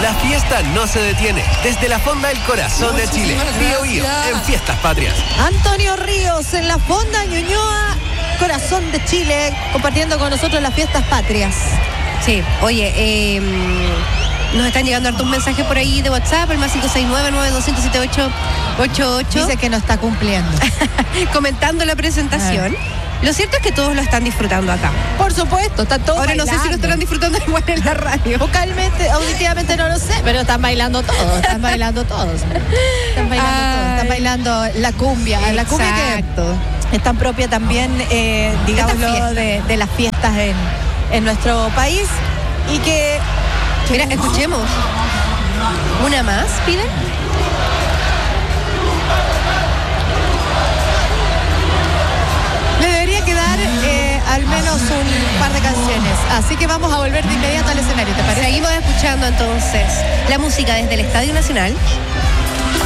La fiesta no se detiene. Desde la Fonda del Corazón de Chile, Bío Bío, en Fiestas Patrias. Antonio Ríos en la Fonda Ñuñoa, Corazón de Chile, compartiendo con nosotros las Fiestas Patrias. Sí, oye, nos están llegando hartos mensajes por ahí de WhatsApp, el más 569-9200-7888. Dice que no está cumpliendo. Comentando la presentación. Lo cierto es que todos lo están disfrutando acá. Por supuesto, están todos Ahora bailando. no sé si lo estarán disfrutando igual en la radio. Vocalmente, auditivamente no lo sé, pero están bailando todos, están bailando todos. Están bailando todos, están bailando la cumbia. La cumbia que es tan propia también, digámoslo, de las fiestas en nuestro país. Y que... Mira, escuchemos. ¿Una más, piden? Le debería quedar al menos un par de canciones. Así que vamos a volver de inmediato al escenario, ¿te parece? Seguimos escuchando entonces la música desde el Estadio Nacional.